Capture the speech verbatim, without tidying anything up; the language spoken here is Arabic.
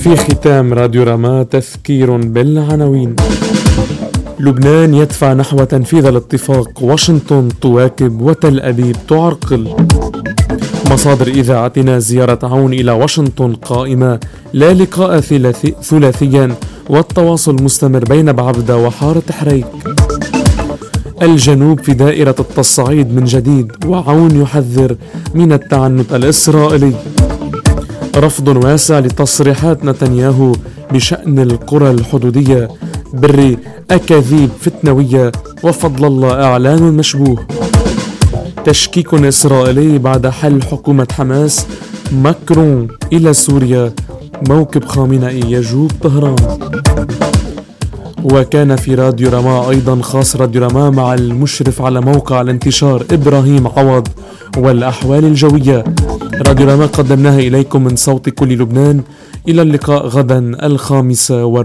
في ختام راديو رما تذكير بالعناوين. لبنان يدفع نحو تنفيذ الاتفاق، واشنطن تواكب وتل أبيب تعرقل. مصادر إذاعتنا: زيارة عون إلى واشنطن قائمة، لا لقاء ثلاثي ثلاثيا، والتواصل مستمر بين بعبدة وحارة حريك. الجنوب في دائرة التصعيد من جديد، وعون يحذر من التعنت الإسرائيلي. رفض واسع لتصريحات نتنياهو بشأن القرى الحدودية. بري أكاذيب فتنوية، وفضل الله إعلان مشبوه. تشكيك إسرائيلي بعد حل حكومة حماس. ماكرون إلى سوريا، موكب خامنئي يجوب طهران. وكان في راديو رما أيضا خاص راديو رما مع المشرف على موقع الانتشار إبراهيم عوض والأحوال الجوية. راديو رما قدمناها إليكم من صوت كل لبنان. إلى اللقاء غدا الخامسة.